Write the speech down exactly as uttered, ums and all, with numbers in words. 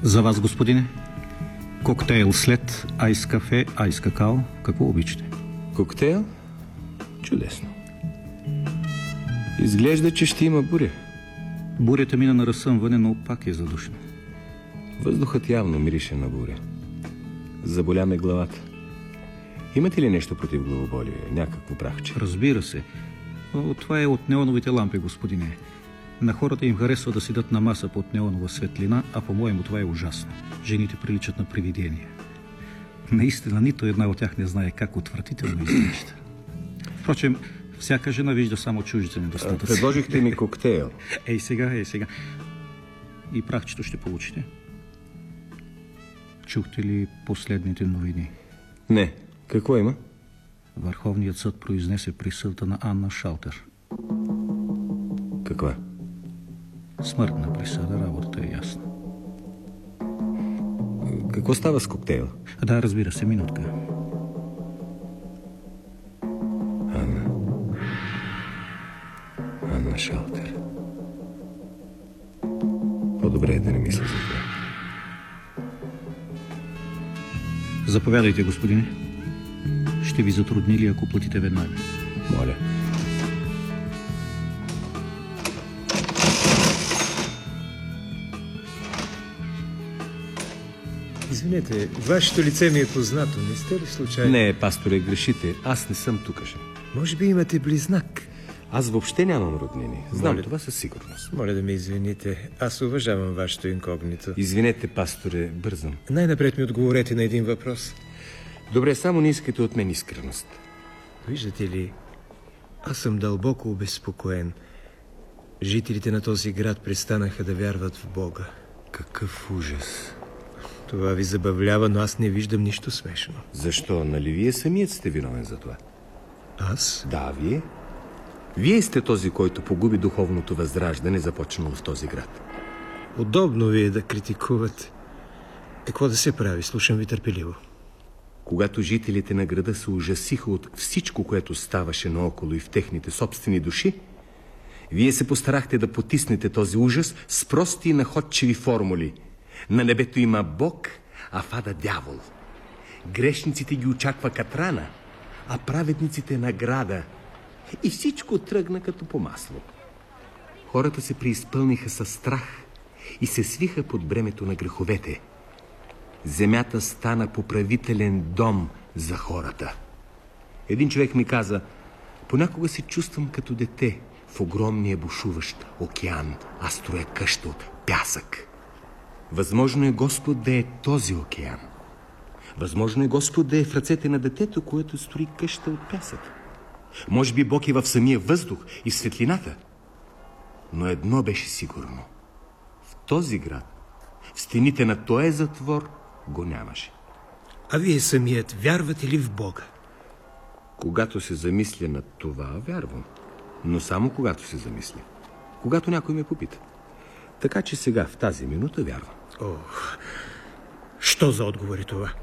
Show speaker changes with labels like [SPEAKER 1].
[SPEAKER 1] За вас, господине. Коктейл след айс кафе, айс какао. Какво обичате?
[SPEAKER 2] Коктейл? Чудесно. Изглежда, че ще има буря.
[SPEAKER 1] Бурята мина на разсъмване, но пак е задушно.
[SPEAKER 2] Въздухът явно мирише на буря. Заболя ме главата. Имате ли нещо против главоболие? Някакво прахче?
[SPEAKER 1] Разбира се. Но това е от неоновите лампи, господине. На хората им харесва да седат на маса под неонова светлина, а по-моему това е ужасно. Жените приличат на привидения. Наистина, нито една от тях не знае как отвратително изглежда. Впрочем, всяка жена вижда само чуждите недостатъци.
[SPEAKER 2] Предложихте ми коктейл.
[SPEAKER 1] Ей сега, ей сега. И прахчето ще получите. Чухте ли последните новини?
[SPEAKER 2] Не. Какво има?
[SPEAKER 1] Върховният съд произнесе присъдата на Анна Шалтер.
[SPEAKER 2] Каква?
[SPEAKER 1] Смъртна присъда, работата е ясна.
[SPEAKER 2] Какво става с коктейла?
[SPEAKER 1] Да, разбира се, минутка.
[SPEAKER 2] Анна. Анна Шалтер. По-добре е да не мисля за това.
[SPEAKER 1] Заповядайте, господине. Ще ви затрудни ли, ако платите веднага?
[SPEAKER 2] Моля.
[SPEAKER 3] Извинете, вашето лице ми е познато. Не сте ли случайно?
[SPEAKER 2] Не, пасторе, грешите. Аз не съм тукашен.
[SPEAKER 3] Може би имате близнак.
[SPEAKER 2] Аз въобще нямам роднини. Знам
[SPEAKER 3] Моля.
[SPEAKER 2] това със сигурност.
[SPEAKER 3] Моля да ме извините. Аз уважавам вашето инкогнито.
[SPEAKER 2] Извинете, пасторе, бързам.
[SPEAKER 3] Най-напред ми отговорете на един въпрос.
[SPEAKER 2] Добре, само не искате от мен искреност.
[SPEAKER 3] Виждате ли, аз съм дълбоко обезпокоен. Жителите на този град престанаха да вярват в Бога.
[SPEAKER 2] Какъв ужас.
[SPEAKER 3] Това ви забавлява, но аз не виждам нищо смешно.
[SPEAKER 2] Защо? Нали вие самият сте виновен за това?
[SPEAKER 3] Аз?
[SPEAKER 2] Да, вие. Вие сте този, който погуби духовното възраждане, започнало в този град.
[SPEAKER 3] Удобно ви е да критикувате. Какво да се прави? Слушам ви търпеливо.
[SPEAKER 2] Когато жителите на града се ужасиха от всичко, което ставаше наоколо и в техните собствени души, вие се постарахте да потиснете този ужас с прости и находчиви формули. На небето има Бог, а в ада дявол. Грешниците ги очаква катрана, а праведниците награда. И всичко тръгна като по масло. Хората се преизпълниха със страх и се свиха под бремето на греховете. Земята стана поправителен дом за хората. Един човек ми каза: понякога се чувствам като дете в огромния бушуващ океан, а строя къща от пясък. Възможно е Господ да е този океан. Възможно е Господ да е в ръцете на детето, което строи къща от пясък. Може би Бог е в самия въздух и в светлината. Но едно беше сигурно. В този град, в стените на този затвор, го нямаше.
[SPEAKER 3] А вие самият вярвате ли в Бога?
[SPEAKER 2] Когато се замисля над това, вярвам. Но само когато се замисля. Когато някой ме попита. Така че сега, в тази минута, вярвам.
[SPEAKER 3] Ох, що за отговор е това?